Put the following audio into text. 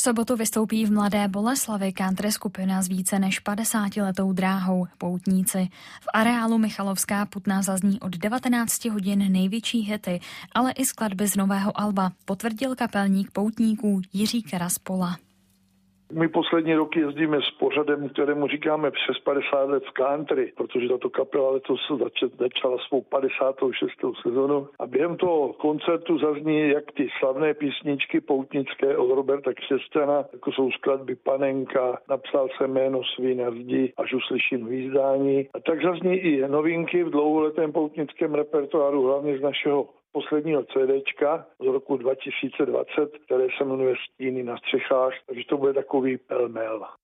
sobotu vystoupí v Mladé Boleslavi country skupina s více než 50letou dráhou Poutníci. V areálu Michalovská Putna zazní od 19 hodin největší hity, ale i skladby z nového alba, potvrdil kapelník Poutníků Jiří Karaspola. My poslední roky jezdíme s pořadem, kterému říkáme přes 50 let v country, protože tato kapela letos začala svou 56. sezonu a během toho koncertu zazní jak ty slavné písničky poutnické od Roberta Křesťana, jako jsou skladby Panenka, Napsal jsem jméno svý na zdi, až uslyším hvízdání. A tak zazní i novinky v dlouholetém poutnickém repertoáru, hlavně z našeho posledního CDčka z roku 2020, které se jmenuje Stíny na střechách, takže to bude takový pelmel.